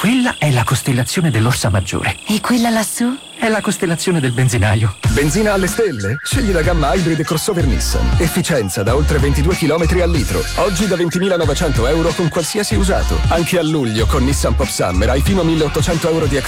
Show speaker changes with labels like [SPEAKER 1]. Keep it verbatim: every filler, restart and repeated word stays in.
[SPEAKER 1] Quella è la costellazione dell'Orsa Maggiore.
[SPEAKER 2] E quella lassù?
[SPEAKER 1] È la costellazione del benzinaio.
[SPEAKER 3] Benzina alle stelle? Scegli la gamma Hybrid e crossover Nissan. Efficienza da oltre ventidue chilometri al litro. Oggi da ventimilanovecento euro con qualsiasi usato. Anche a luglio con Nissan Pop Summer hai fino a milleottocento euro di extra